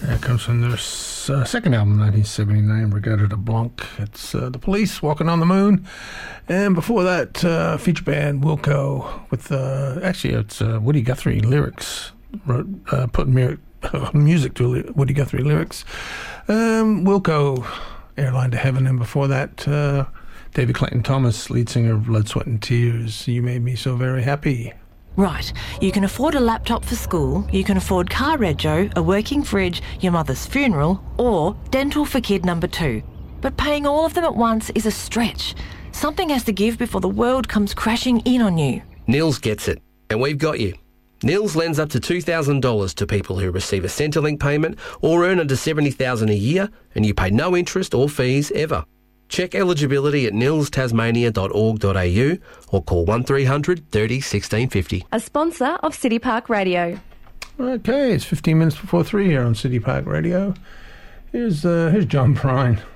It comes from their second album, 1979, Regatta de Blanc. It's The Police, Walking on the Moon. And before that, feature band Wilco with, actually, it's Woody Guthrie lyrics. Put music to Woody Guthrie lyrics. Wilco, Airline to Heaven. And before that, David Clayton Thomas, lead singer of Blood, Sweat and Tears. You Made Me So Very Happy. Right, you can afford a laptop for school, you can afford car rego, a working fridge, your mother's funeral, or dental for kid number 2. But paying all of them at once is a stretch. Something has to give before the world comes crashing in on you. Nils gets it, and we've got you. Nils lends up to $2,000 to people who receive a Centrelink payment or earn under $70,000 a year, and you pay no interest or fees ever. Check eligibility at nilstasmania.org.au or call 1300 30 1650. A sponsor of City Park Radio. Okay, it's 15 minutes before 3 here on City Park Radio. Here's John Prine.